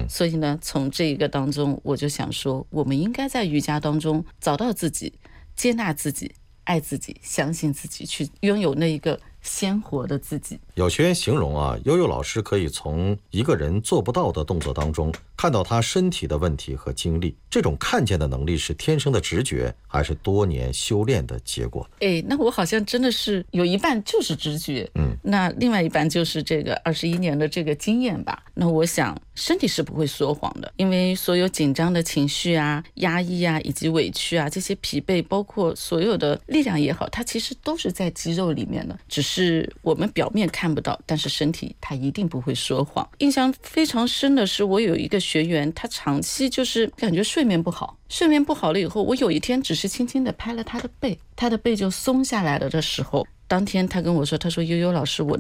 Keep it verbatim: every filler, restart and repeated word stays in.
嗯，所以呢，从这个当中，我就想说，我们应该在瑜伽当中找到自己，接纳自己，爱自己，相信自己，去拥有那一个鲜活的自己。 有些人形容啊，悠悠老师可以从一个人做不到的动作当中看到他身体的问题和经历。这种看见的能力是天生的直觉，还是多年修炼的结果？ 哎，那我好像真的是有一半就是直觉，嗯，那另外一半就是这个二十一年的这个经验吧。那我想身体是不会说谎的，因为所有紧张的情绪啊、压抑啊，以及委屈啊，这些疲惫，包括所有的力量也好，它其实都是在肌肉里面的，只是我们表面看不到，但是身体它一定不会说谎。印象非常深的是，我有一个学员，他长期就是感觉睡眠不好，睡眠不好了以后，我有一天只是轻轻的拍了他的背，他的背就松下来了的时候，当天他跟我说，他说悠悠老师，我